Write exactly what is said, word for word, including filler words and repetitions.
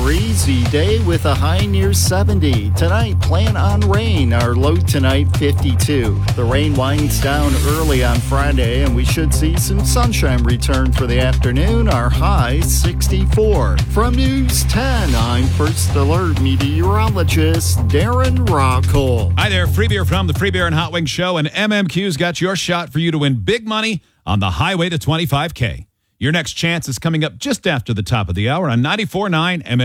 breezy day with a high near seventy. Tonight, plan on rain. Our low tonight, fifty-two. The rain winds down early on Friday, and we should see some sunshine return for the afternoon. Our high, sixty-four. From News ten, I'm First Alert meteorologist Darren Rockall. Hi there, Free Beer from the Free Beer and Hot Wings Show, and M M Q's got your shot for you to win big money on the highway to twenty-five K. Your next chance is coming up just after the top of the hour on ninety-four point nine M M Q.